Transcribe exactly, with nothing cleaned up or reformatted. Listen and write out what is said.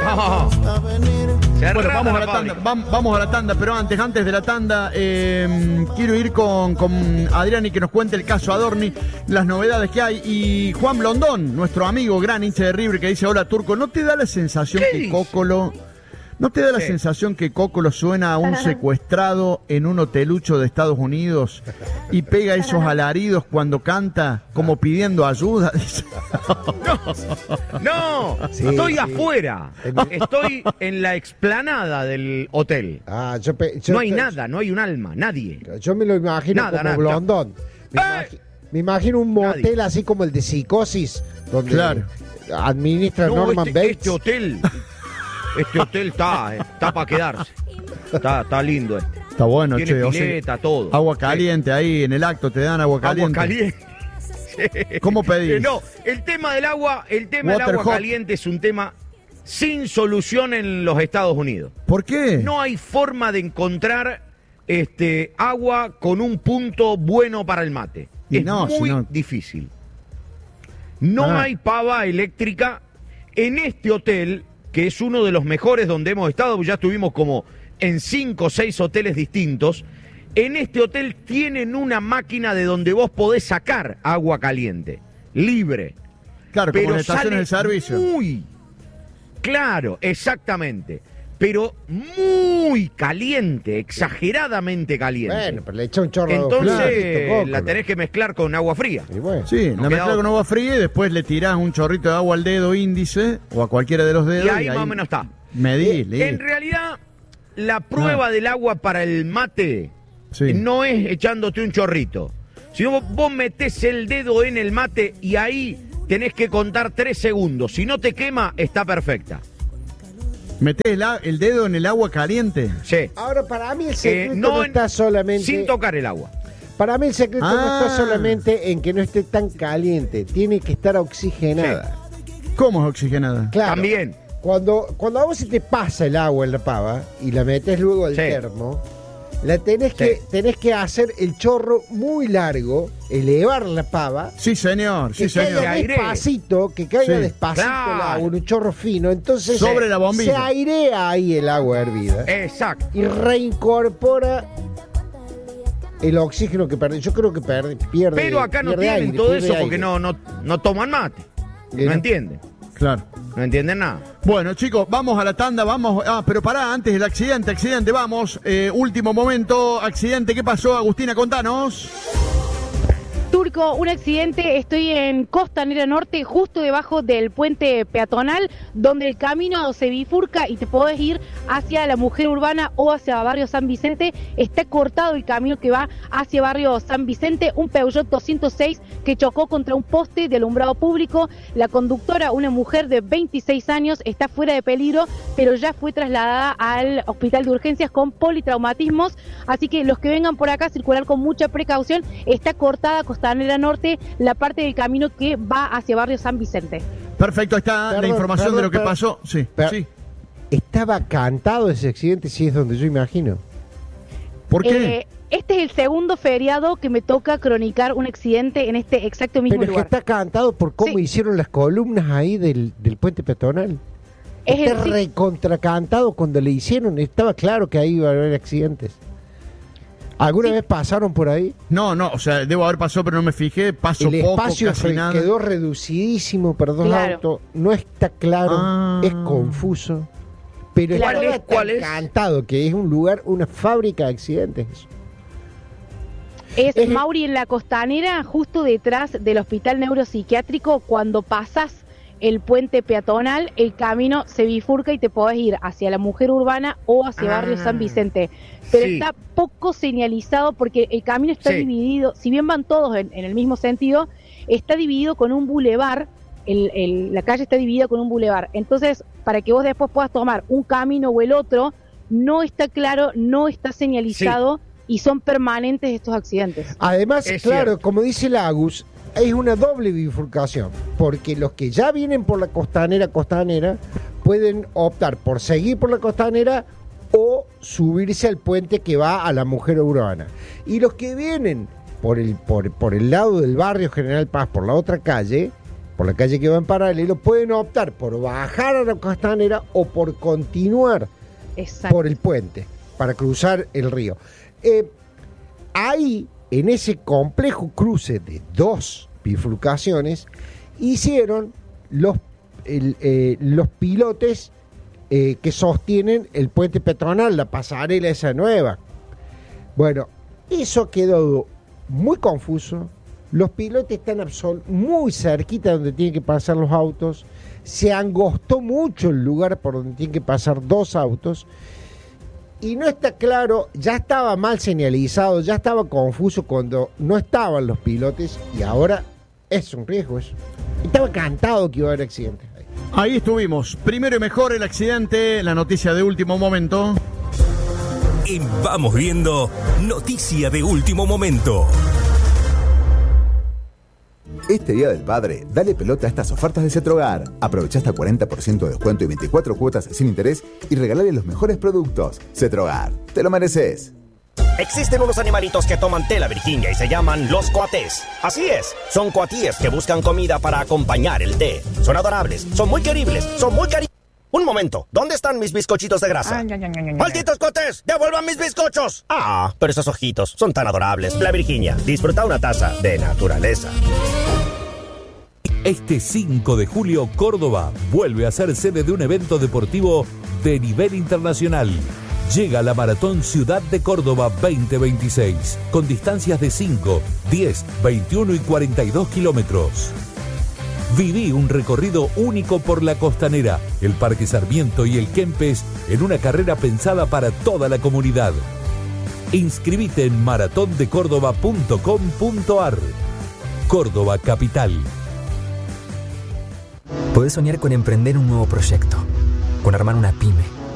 No. Bueno, vamos a la tanda, vamos, vamos a la tanda, pero antes, antes de la tanda, eh, quiero ir con, con Adrián y que nos cuente el caso Adorni, las novedades que hay. Y Juan Blondón, nuestro amigo gran hincha de River, que dice: hola Turco, ¿no te da la sensación que dice? Cócolo... ¿No te da la Sí. sensación que Cócolo suena a un secuestrado en un hotelucho de Estados Unidos y pega esos alaridos cuando canta como pidiendo ayuda? No, no. Sí, estoy sí. afuera. Estoy en la explanada del hotel. Ah, yo, pe- yo No hay pe- nada, no hay un alma, nadie. Yo me lo imagino Nada, como nada. Blondón. Me, ¡Eh! imagi- me imagino un motel Nadie. así como el de Psicosis, donde Claro. administra No, Norman este, Bates. este hotel, este hotel está, eh, está para quedarse. Está, está lindo este. Está bueno, Tiene che. o sea, pileta, todo. agua caliente ahí en el acto, te dan agua caliente. Agua caliente. ¿Cómo pedís? Eh, no, el tema del agua, el tema Water del agua hot. caliente es un tema sin solución en los Estados Unidos. ¿Por qué? No hay forma de encontrar este agua con un punto bueno para el mate. Y es no, muy si no- difícil. No Ah. hay pava eléctrica en este hotel, que es uno de los mejores donde hemos estado, ya estuvimos como en cinco o seis hoteles distintos. En este hotel tienen una máquina de donde vos podés sacar agua caliente, libre. Claro, como en Pero estaciones sale de servicio. muy claro, exactamente. Pero muy caliente, exageradamente caliente. Bueno, pero le echa un chorro Entonces de Cócolo. la tenés que mezclar con agua fría. Y bueno. Sí, No la queda mezclas con otra. agua fría y después le tirás un chorrito de agua al dedo índice o a cualquiera de los dedos. Y ahí más o menos está. Medí, En listo. realidad, la prueba Ah. del agua para el mate Sí. no es echándote un chorrito. Si vos, vos metés el dedo en el mate y ahí tenés que contar tres segundos. Si no te quema, está perfecta. Metés el, a- el dedo en el agua caliente. Sí. Ahora, para mí el secreto Eh, no, no está solamente... Sin tocar el agua. Para mí el secreto no Ah. está solamente en que no esté tan caliente. Tiene que estar oxigenada. ¿Cómo es oxigenada? Claro. También. Cuando, cuando a vos se te pasa el agua en la pava y la metes luego al Sí. termo, la tenés, Sí. que, tenés que hacer el chorro muy largo, elevar la pava, Sí, señor, que sí, señor. caiga Se airee. despacito, que caiga Sí. despacito Claro. el agua, en un chorro fino, entonces Sobre se, la bombilla. se airea ahí el agua hervida Exacto. y reincorpora el oxígeno que pierde. Yo creo que pierde, pierde Pero acá no pierde tienen aire, todo pierde eso aire. porque no, no, no toman mate. Y No no- entienden. Claro. No entienden nada. Bueno, chicos, vamos a la tanda, vamos. Ah, pero pará, antes del accidente, accidente, vamos. Eh, último momento, accidente, ¿qué pasó, Agustina? Contanos. Turco, un accidente, estoy en Costanera Norte, justo debajo del puente peatonal, donde el camino se bifurca y te podés ir hacia la Mujer Urbana o hacia Barrio San Vicente. Está cortado el camino que va hacia Barrio San Vicente, un Peugeot doscientos seis que chocó contra un poste de alumbrado público. La conductora, una mujer de veintiséis años, está fuera de peligro, pero ya fue trasladada al hospital de urgencias con politraumatismos, así que los que vengan por acá, circular con mucha precaución. Está cortada Costanera Norte, la parte del camino que va hacia Barrio San Vicente. Perfecto, ahí está la Perdón, información perdón, de lo que perdón. pasó. Sí, Pero- sí. Estaba cantado ese accidente, si es donde yo imagino. ¿Por qué? Eh, este es el segundo feriado que me toca cronicar un accidente en este exacto mismo Pero es que lugar. está cantado por cómo Sí. hicieron las columnas ahí del, del puente peatonal. Es está el- sí. recontracantado cuando le hicieron. Estaba claro que ahí iba a haber accidentes. ¿Alguna Sí. vez pasaron por ahí? No, no, o sea, debo haber pasado, pero no me fijé. Paso El poco, espacio casi fue- nada. quedó reducidísimo por dos Claro. autos. No está claro, Ah. es confuso. Pero Claro. estaba tan ¿Cuál es? cantado que es un lugar, una fábrica de accidentes. Es Es- Mauri en la Costanera, justo detrás del Hospital Neuropsiquiátrico. Cuando pasas el puente peatonal, el camino se bifurca y te podés ir hacia la Mujer Urbana o hacia Ah. Barrio San Vicente. Pero Sí. está poco señalizado porque el camino está Sí. dividido, si bien van todos en, en el mismo sentido, está dividido con un bulevar. El, el- la calle está dividida con un bulevar. Entonces, para que vos después puedas tomar un camino o el otro, no está claro, no está señalizado y son permanentes estos accidentes. Además, Es claro, cierto. como dice Lagus, es una doble bifurcación, porque los que ya vienen por la costanera, costanera, pueden optar por seguir por la costanera o subirse al puente que va a la Mujer Urbana. Y los que vienen por el, por, por el lado del barrio General Paz, por la otra calle, por la calle que va en paralelo, pueden optar por bajar a la costanera o por continuar Exacto. por el puente para cruzar el río. Eh, ahí, en ese complejo cruce de dos bifurcaciones, hicieron los, el, eh, los pilotes eh, que sostienen el puente peatonal, la pasarela esa nueva. Bueno, eso quedó muy confuso. Los pilotes están absol- muy cerquita donde tienen que pasar los autos. Se angostó mucho el lugar por donde tienen que pasar dos autos. Y no está claro, ya estaba mal señalizado, ya estaba confuso cuando no estaban los pilotes. Y ahora es un riesgo eso. Estaba cantado que iba a haber accidentes. Ahí estuvimos. Primero y mejor el accidente, la noticia de último momento. Y vamos viendo noticia de último momento. Este Día del Padre, dale pelota a estas ofertas de Cetrogar. Aprovecha hasta cuarenta por ciento de descuento y veinticuatro cuotas sin interés y regalale los mejores productos. Cetrogar, te lo mereces. Existen unos animalitos que toman té la Virginia y se llaman los coatés. Así es, son coatíes que buscan comida para acompañar el té. Son adorables, son muy queribles, son muy cari... Un momento, ¿dónde están mis bizcochitos de grasa? ¡Malditos coatés! ¡Devuelvan mis bizcochos! Ah, pero esos ojitos son tan adorables. La Virginia, disfruta una taza de naturaleza. Este cinco de julio, Córdoba vuelve a ser sede de un evento deportivo de nivel internacional. Llega la Maratón Ciudad de Córdoba veinte veintiséis, con distancias de cinco, diez, veintiuno y cuarenta y dos kilómetros. Viví un recorrido único por la Costanera, el Parque Sarmiento y el Kempes en una carrera pensada para toda la comunidad. Inscribite en maratón de córdoba punto com punto ar. Córdoba Capital. Podés soñar con emprender un nuevo proyecto, con armar una pyme,